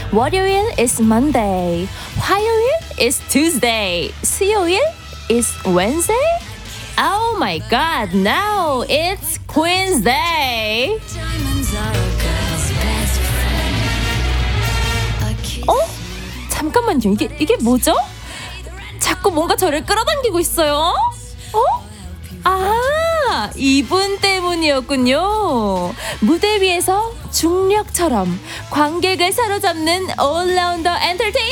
월요일 is Monday. 화요일 is Tuesday. 수요일 is Wednesday. Oh my God, now it's Queen's Day. 잠깐만요. 이게 뭐죠? 자꾸 뭔가 저를 끌어당기고 있어요. 이분 때문이었군요. 무대 위에서 중력처럼 관객을 사로잡는 올라운더 엔터테인